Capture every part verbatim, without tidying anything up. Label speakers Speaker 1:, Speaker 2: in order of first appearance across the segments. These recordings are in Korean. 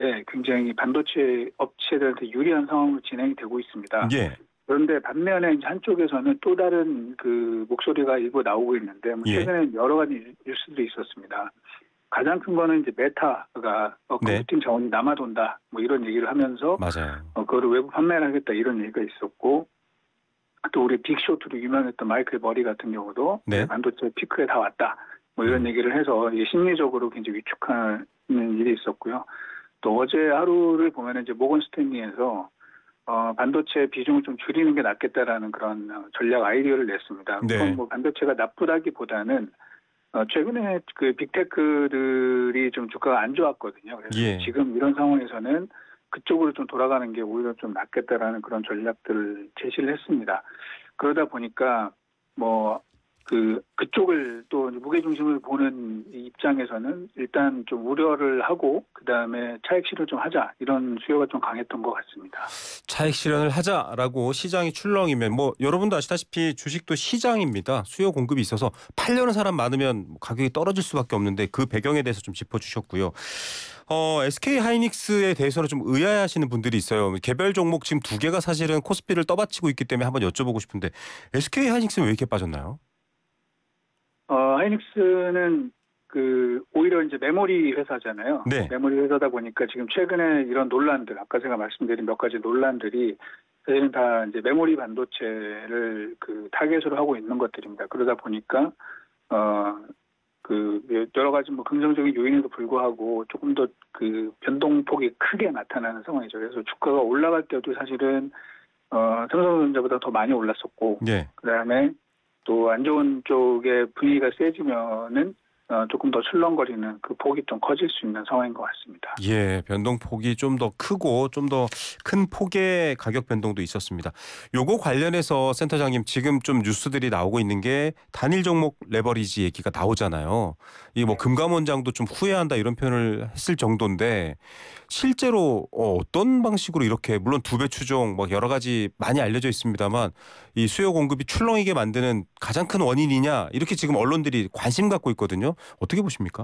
Speaker 1: 굉장히 반도체 업체들한테 유리한 상황으로 진행이 되고 있습니다.
Speaker 2: 예.
Speaker 1: 그런데 반면에 이제 한쪽에서는 또 다른 그 목소리가 일부 나오고 있는데, 뭐
Speaker 2: 예.
Speaker 1: 최근에 여러 가지 뉴스들이 있었습니다. 가장 큰 거는 이제 메타가 어,
Speaker 2: 네.
Speaker 1: 컴퓨팅 자원이 남아돈다, 뭐 이런 얘기를 하면서
Speaker 2: 맞아요.
Speaker 1: 어, 그거를 외부 판매를 하겠다 이런 얘기가 있었고, 또 우리 빅쇼트로 유명했던 마이클 머리 같은 경우도
Speaker 2: 네.
Speaker 1: 반도체 피크에 다 왔다, 뭐 이런
Speaker 2: 음.
Speaker 1: 얘기를 해서 이게 심리적으로 굉장히 위축하는 일이 있었고요. 또 어제 하루를 보면 이제 모건 스탠리에서 어, 반도체 비중을 좀 줄이는 게 낫겠다라는 그런 어, 전략 아이디어를 냈습니다.
Speaker 2: 네.
Speaker 1: 그건 뭐 반도체가 나쁘다기보다는 어, 최근에 그 빅테크들이 좀 주가가 안 좋았거든요. 그래서
Speaker 2: 예.
Speaker 1: 지금 이런 상황에서는 그쪽으로 좀 돌아가는 게 오히려 좀 낫겠다라는 그런 전략들을 제시를 했습니다. 그러다 보니까 뭐 그 그쪽을 또 무게중심을 보는 입장에서는 일단 좀 우려를 하고 그 다음에 차익 실현 좀 하자, 이런 수요가 좀 강했던 것 같습니다.
Speaker 2: 차익 실현을 하자라고 시장이 출렁이면 뭐 여러분도 아시다시피 주식도 시장입니다. 수요 공급이 있어서 팔려는 사람 많으면 가격이 떨어질 수밖에 없는데 그 배경에 대해서 좀 짚어주셨고요. 어, 에스케이 하이닉스에 대해서는 좀 의아해하시는 분들이 있어요. 개별 종목 지금 두 개가 사실은 코스피를 떠받치고 있기 때문에 한번 여쭤보고 싶은데 에스케이 하이닉스는 왜 이렇게 빠졌나요?
Speaker 1: 어, 하이닉스는 그 오히려 이제 메모리 회사잖아요.
Speaker 2: 네.
Speaker 1: 메모리 회사다 보니까 지금 최근에 이런 논란들, 아까 제가 말씀드린 몇 가지 논란들이 사실은 다 이제 메모리 반도체를 그 타겟으로 하고 있는 것들입니다. 그러다 보니까 어, 그 여러 가지 뭐 긍정적인 요인에도 불구하고 조금 더 그 변동폭이 크게 나타나는 상황이죠. 그래서 주가가 올라갈 때도 사실은 어, 삼성전자보다 더 많이 올랐었고,
Speaker 2: 네.
Speaker 1: 그다음에 또 안 좋은 쪽에 분위기가 세지면은 어, 조금 더 출렁거리는 그 폭이 좀 커질 수 있는 상황인 것 같습니다.
Speaker 2: 예, 변동폭이 좀 더 크고 좀 더 큰 폭의 가격 변동도 있었습니다. 요거 관련해서 센터장님 지금 좀 뉴스들이 나오고 있는 게 단일 종목 레버리지 얘기가 나오잖아요. 이 뭐 금감원장도 좀 후회한다 이런 표현을 했을 정도인데 실제로 어떤 방식으로 이렇게 물론 두 배 추종 뭐 여러 가지 많이 알려져 있습니다만 이 수요 공급이 출렁이게 만드는 가장 큰 원인이냐 이렇게 지금 언론들이 관심 갖고 있거든요. 어떻게 보십니까?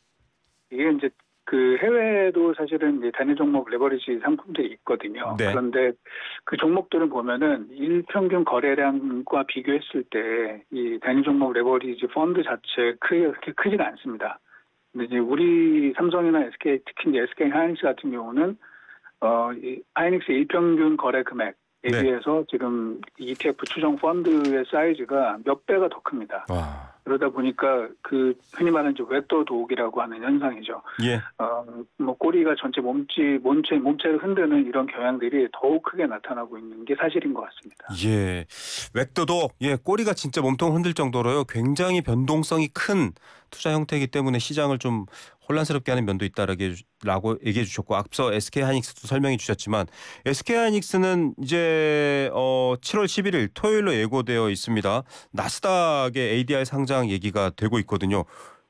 Speaker 1: 이게 이제 그 해외에도 사실은 이제 단일 종목 레버리지 상품들이 있거든요.
Speaker 2: 네.
Speaker 1: 그런데 그 종목들을 보면은 일평균 거래량과 비교했을 때 이 단일 종목 레버리지 펀드 자체 크게 그렇게 크지가 않습니다. 근데 이제 우리 삼성이나 에스케이, 특히 이제 에스케이 하이닉스 같은 경우는 어, 이 하이닉스 일평균 거래 금액에
Speaker 2: 네.
Speaker 1: 비해서 지금 이티에프 추정 펀드의 사이즈가 몇 배가 더 큽니다.
Speaker 2: 와.
Speaker 1: 그러다 보니까 그 흔히 말하는 이제 웹도 도옥이라고 하는 현상이죠.
Speaker 2: 예.
Speaker 1: 어, 뭐 꼬리가 전체 몸체 몸체 몸체를 흔드는 이런 경향들이 더욱 크게 나타나고 있는 게 사실인 것 같습니다.
Speaker 2: 예. 웹도도 예, 꼬리가 진짜 몸통 흔들 정도로요. 굉장히 변동성이 큰 투자 형태이기 때문에 시장을 좀 혼란스럽게 하는 면도 있다라고 얘기해 주셨고 앞서 에스케이 하이닉스도 설명해 주셨지만 에스케이 하이닉스는 이제 어 칠월 십일일 토요일로 예고되어 있습니다. 나스닥의 에이디아이 상장 얘기가 되고 있거든요.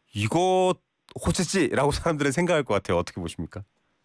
Speaker 2: 이거 호재지라고 사람들은 생각할 것 같아요. 어떻게 보십니까?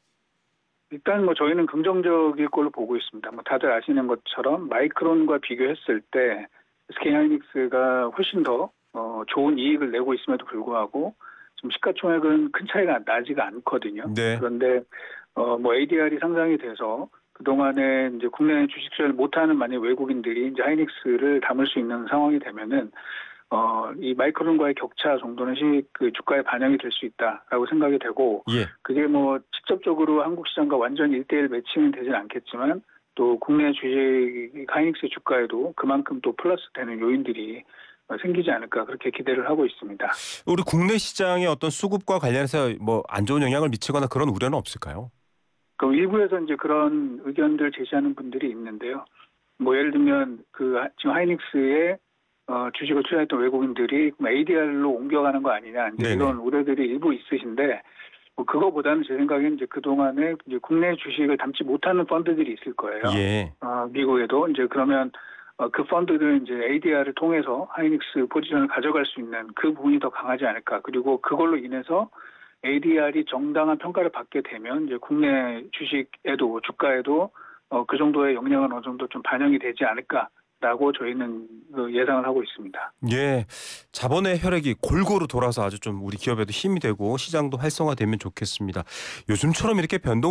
Speaker 1: 일단 뭐 저희는 긍정적일 걸로 보고 있습니다. 뭐 다들 아시는 것처럼 마이크론과 비교했을 때 에스케이 하이닉스가 훨씬 더 어, 좋은 이익을 내고 있음에도 불구하고 지금 시가총액은 큰 차이가 나지가 않거든요.
Speaker 2: 네.
Speaker 1: 그런데 어, 뭐 에이디알이 상장이 돼서 그동안에 이제 국내 주식 투자를 못하는 만약 외국인들이 이제 하이닉스를 담을 수 있는 상황이 되면은 어, 이 마이크론과의 격차 정도는 시, 그 주가에 반영이 될 수 있다라고 생각이 되고,
Speaker 2: 예.
Speaker 1: 그게 뭐 직접적으로 한국 시장과 완전 일대일 매칭은 되진 않겠지만 또 국내 주식 하이닉스 주가에도 그만큼 또 플러스 되는 요인들이 생기지 않을까 그렇게 기대를 하고 있습니다.
Speaker 2: 우리 국내 시장의 어떤 수급과 관련해서 뭐 안 좋은 영향을 미치거나 그런 우려는 없을까요?
Speaker 1: 그 일부에서 이제 그런 의견들 제시하는 분들이 있는데요. 뭐 예를 들면 그 지금 하이닉스의 어, 주식을 투자했던 외국인들이 에이디알로 옮겨가는 거 아니냐 이제
Speaker 2: 네네.
Speaker 1: 이런 우려들이 일부 있으신데 뭐 그거보다는 제 생각에는 이제 그 동안에 이제 국내 주식을 담지 못하는 펀드들이 있을 거예요.
Speaker 2: 예.
Speaker 1: 어, 미국에도 이제 그러면 어, 그 펀드들은 이제 에이디알을 통해서 하이닉스 포지션을 가져갈 수 있는 그 부분이 더 강하지 않을까. 그리고 그걸로 인해서 에이디알이 정당한 평가를 받게 되면 이제 국내 주식에도 주가에도 어, 그 정도의 영향은 어느 정도 좀 반영이 되지 않을까. 라고 저희는 그 예상을 하고 있습니다.
Speaker 2: 예, 자본의 혈액이 골고루 돌아서 아주 좀 우리 기업에도 힘이 되고 시장도 활성화되면 좋겠습니다. 요즘처럼 이렇게 변동